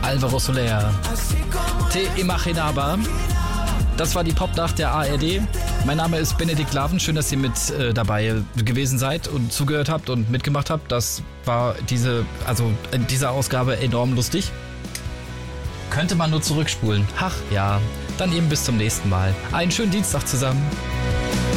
Alvaro Soler. Te imaginaba. Das war die Popnacht der ARD. Mein Name ist Benedikt Laven. Schön, dass ihr mit dabei gewesen seid und zugehört habt und mitgemacht habt. Das war in dieser Ausgabe enorm lustig. Könnte man nur zurückspulen. Ach ja, dann eben bis zum nächsten Mal. Einen schönen Dienstag zusammen.